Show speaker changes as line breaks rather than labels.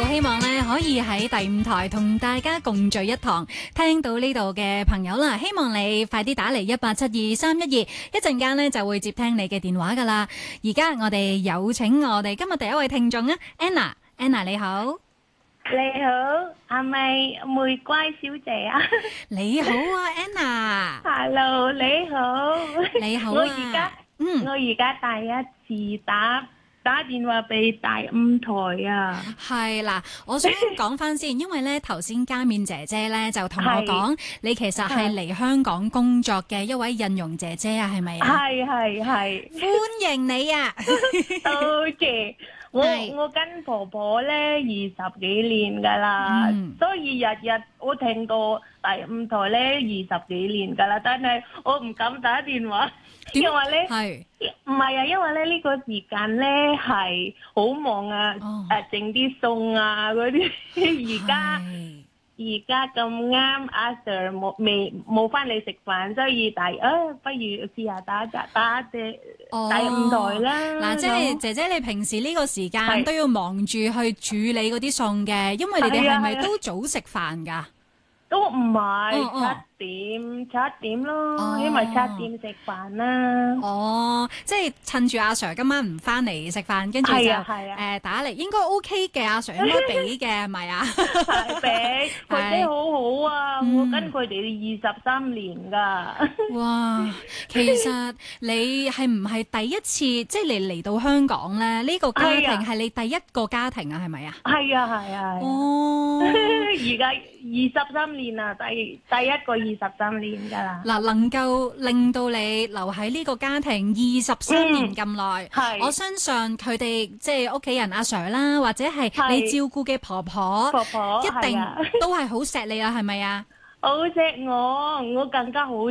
好希望咧可以喺第五台同大家共聚一堂。聽到呢度嘅朋友啦，希望你快啲打嚟1872312，一陣間咧就會接聽你嘅電話噶啦。而家我哋有請我哋今日第一位聽眾啊 ，Anna 你好。
你好，係咪玫瑰小姐啊？
你好啊
Anna。Hello，你好。
你好啊。
我而家第一次打電話俾第五台啊。
係啦，我想講翻先，因為咧頭先加冕姐姐咧就同我講，你其實係嚟香港工作嘅一位印傭姐姐啊，係咪啊？
係。
歡迎你啊！
多謝。我跟婆婆咧20幾年噶啦，所以日日我聽過第五台咧20幾年噶啦，但係我唔敢打電話，因為咧唔係啊，因為咧呢個時間咧係好忙啊，整啲餸啊嗰啲，而家咁啱阿 Sir 冇翻嚟食飯，所以不如試下打第五台啦。
嗱，即係姐姐，你平時呢個時間都要忙住去處理嗰啲餸嘅，因為你哋係咪都早食飯㗎？
都唔係七點咯，因為7點食飯啦。
哦，即係趁住阿 Sir 今晚唔翻嚟食飯，跟住就打嚟，應該 OK 嘅，阿 Sir 應該俾嘅，係咪啊？
係俾，佢哋好好啊，我跟佢哋23年㗎。
哇，其實你係唔係第一次即係嚟到香港咧？呢個家庭係你第一個家庭啊？係咪啊？
係啊。
哦，
而家23年啦，第一個23年㗎啦。
嗱，能夠令到你留喺呢個家庭23年咁耐，我相信佢哋即係屋企人阿 Sir 啦，或者係你照顧嘅婆婆，一定都係好錫你啦，係咪啊？
好錫我更加好